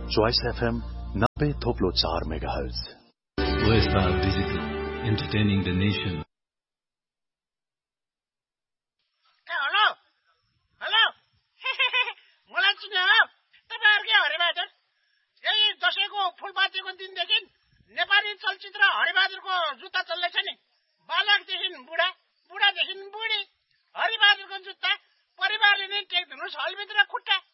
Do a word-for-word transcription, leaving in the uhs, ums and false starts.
Choice FM नब्बे थोप्लो चार megahertz. O S R Digital, entertaining the nation. Hello hello मलाई चिन्यो तपाईहरुकै हरिबहादुर। यही दशैंको फूलपातीको दिनदेखि नेपाली चलचित्र हरिबहादुरको जुत्ता चल्दैछ नि। बालकदेखि बुढा, बुढादेखि बुढी हरिबहादुरको जुत्ता परिवारले नै टेक्दिनुस् हलभित्र खुट्टा।